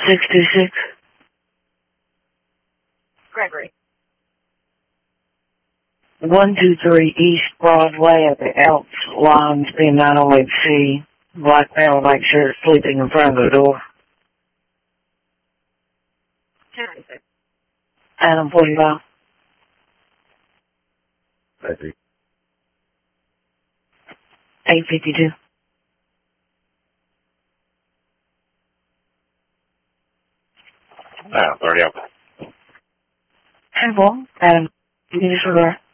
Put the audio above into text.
626. Gregory. 123 East Broadway at the Elks Lines, B908C. Black male, white shirt, sleeping in front of the door. 1096. Adam 45. Thank you. 852. Ah, 30 up. Hey, boy. Adam, you can disregard.